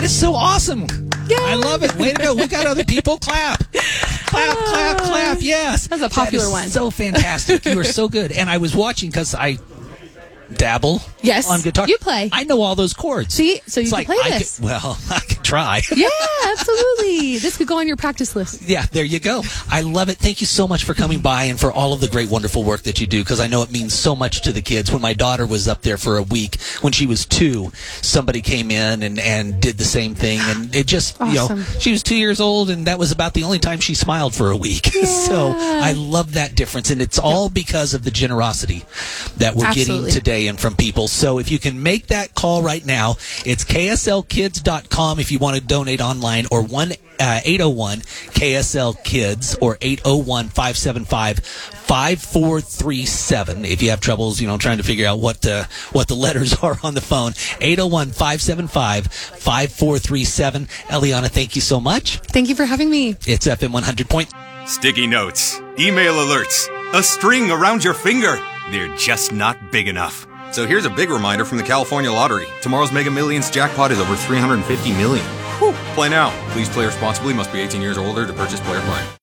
is so awesome. Yay. I love it. Way to go. We got other people. Clap. Clap, clap, clap. Yes. That's a popular one. So fantastic. You are so good. And I was watching because I dabble on guitar. You play. I know all those chords. See? So you can play this. I could try. Yeah, absolutely. This could go on your practice list. Yeah, there you go. I love it. Thank you so much for coming by and for all of the great, wonderful work that you do, because I know it means so much to the kids. When my daughter was up there for a week, when she was 2, somebody came in and did the same thing. And it just, awesome. She was 2 years old, and that was about the only time she smiled for a week. Yeah. So I love that difference. And it's all because of the generosity that we're getting today and from people. So if you can make that call right now, it's kslkids.com if you want to donate online, or 1-801-KSL-KIDS or 801-575-5437 if you have troubles, trying to figure out what the letters are on the phone. 801-575-5437. Eliana, thank you so much. Thank you for having me. It's FM 100 point. Sticky notes, email alerts, a string around your finger. They're just not big enough. So here's a big reminder from the California Lottery. Tomorrow's Mega Millions jackpot is over $350 million. Whew. Play now. Please play responsibly. Must be 18 years or older to purchase player play.